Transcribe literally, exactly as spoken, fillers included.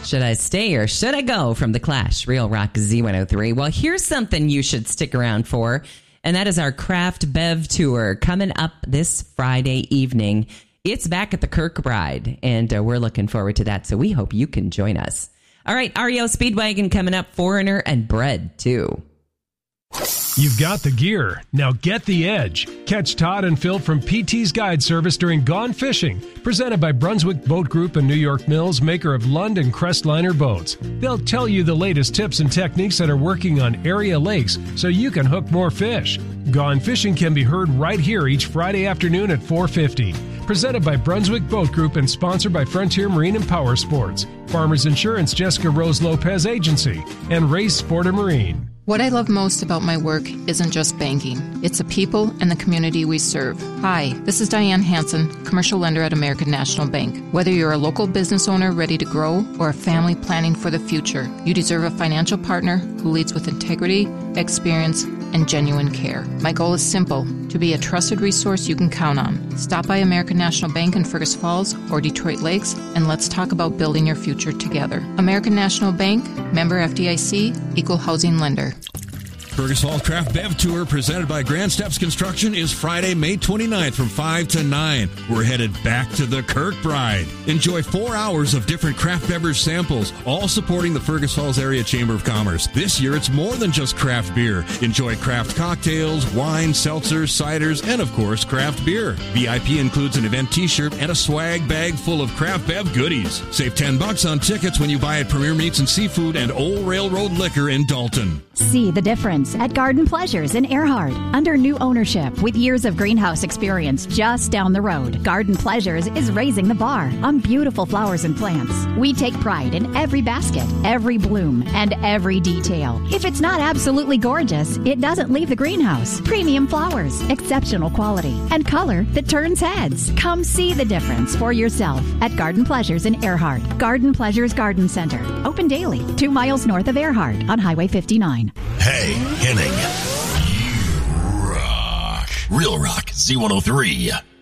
Should I stay or should I go from The Clash, Real Rock Z one oh three? Well, here's something you should stick around for, and that is our Craft Bev Tour coming up this Friday evening. It's back at the Kirkbride, and uh, we're looking forward to that, so we hope you can join us. All right, R E O Speedwagon coming up, Foreigner, and Bread, too. You've got the gear. Now get the edge. Catch Todd and Phil from P T's Guide Service during Gone Fishing, presented by Brunswick Boat Group and New York Mills, maker of Lund and Crestliner boats. They'll tell you the latest tips and techniques that are working on area lakes so you can hook more fish. Gone Fishing can be heard right here each Friday afternoon at four fifty. Presented by Brunswick Boat Group and sponsored by Frontier Marine and Power Sports, Farmers Insurance Jessica Rose Lopez Agency, and Race Sport and Marine. What I love most about my work isn't just banking. It's the people and the community we serve. Hi, this is Diane Hansen, commercial lender at American National Bank. Whether you're a local business owner ready to grow or a family planning for the future, you deserve a financial partner who leads with integrity, experience, and genuine care. My goal is simple, to be a trusted resource you can count on. Stop by American National Bank in Fergus Falls or Detroit Lakes, and let's talk about building your future together. American National Bank, member F D I C, equal housing lender. Fergus Falls Craft Bev Tour, presented by Grand Steps Construction, is Friday, May twenty-ninth from five to nine. We're headed back to the Kirkbride. Enjoy four hours of different craft beverage samples, all supporting the Fergus Falls Area Chamber of Commerce. This year, it's more than just craft beer. Enjoy craft cocktails, wine, seltzers, ciders, and, of course, craft beer. V I P includes an event t-shirt and a swag bag full of craft bev goodies. Save ten bucks on tickets when you buy at Premier Meats and Seafood and Old Railroad Liquor in Dalton. See the difference at Garden Pleasures in Earhart. Under new ownership with years of greenhouse experience just down the road, Garden Pleasures is raising the bar on beautiful flowers and plants. We take pride in every basket, every bloom, and every detail. If it's not absolutely gorgeous, it doesn't leave the greenhouse. Premium flowers, exceptional quality, and color that turns heads. Come see the difference for yourself at Garden Pleasures in Earhart. Garden Pleasures Garden Center. Open daily, two miles north of Earhart on Highway fifty-nine. Hey, Henning. You rock. Real Rock Z one oh three.